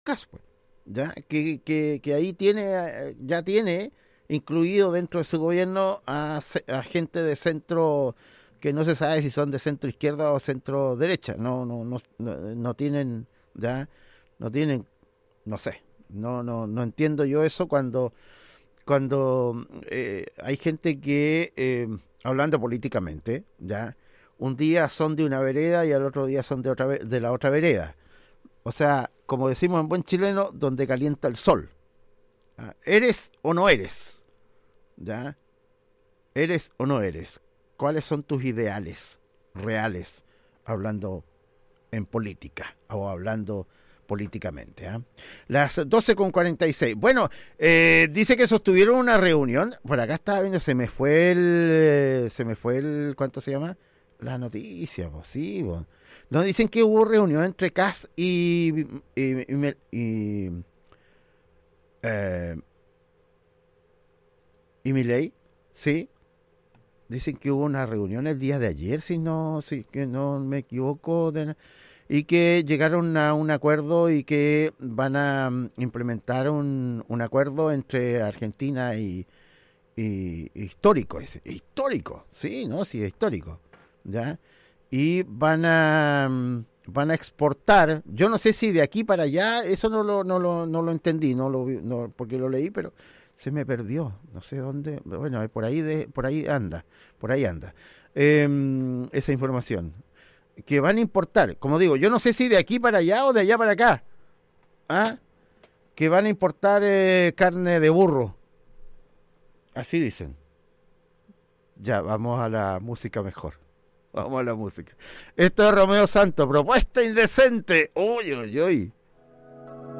Cas, pues, ya que ahí ya tiene incluido dentro de su gobierno a gente de centro que no se sabe si son de centro izquierda o centro derecha, no tienen, ya, no tienen, no sé, no entiendo yo eso cuando hay gente que, hablando políticamente, ya, un día son de una vereda y al otro día son de la otra vereda. O sea, como decimos en buen chileno, donde calienta el sol. ¿Ah? ¿Eres o no eres? ¿Ya? ¿Eres o no eres? ¿Cuáles son tus ideales reales hablando en política o hablando políticamente? ¿Ah? Las 12:46. Bueno, dice que sostuvieron una reunión. Por acá estaba viendo, se me fue el, ¿cuánto se llama? La noticia, pues sí, pues. No, dicen que hubo reunión entre Kass eh, y Milei, sí. Dicen que hubo una reunión el día de ayer, si que no me equivoco, y que llegaron a un acuerdo y que van a implementar un acuerdo entre Argentina y histórico, histórico, sí, ¿no? Sí, es histórico, ¿ya? Y van a exportar, yo no sé si de aquí para allá, eso no lo entendí, porque lo leí, pero se me perdió, no sé dónde, bueno, por ahí anda, esa información, que van a importar, como digo, yo no sé si de aquí para allá o de allá para acá, ¿ah? Que van a importar carne de burro, así dicen. Ya, vamos a la música mejor. Vamos a la música. Esto es Romeo Santos, propuesta indecente. Uy, uy, uy.